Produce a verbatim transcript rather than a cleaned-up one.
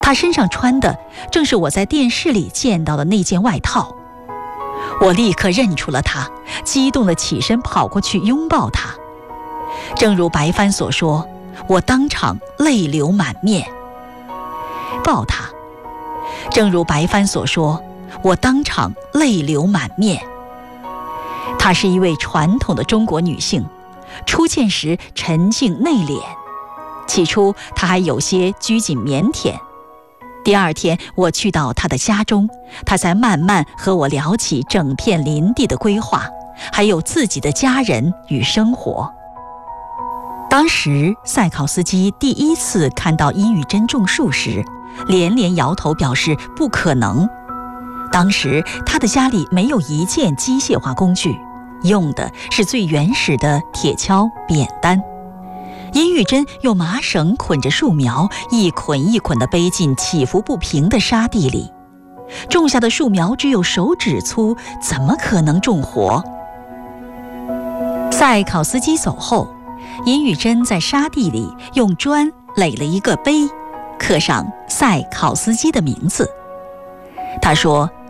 他身上穿的正是我在电视里见到的那件外套。我立刻认出了他，激动地起身跑过去拥抱他。正如白帆所说，我当场泪流满面。抱他，正如白帆所说，我当场泪流满面。她是一位传统的中国女性，初见时沉静内敛，起初她还有些拘谨腼腆。第二天我去到她的家中，她才慢慢和我聊起整片林地的规划，还有自己的家人与生活。当时赛考斯基第一次看到殷玉珍种树时，连连摇头表示不可能。当时他的家里没有一件机械化工具，用的是最原始的铁锹、扁担。殷玉珍用麻绳捆着树苗，一捆一捆地背进起伏不平的沙地里。种下的树苗只有手指粗，怎么可能种活？赛考斯基走后，殷玉珍在沙地里用砖垒了一个碑，刻上赛考斯基的名字。他说，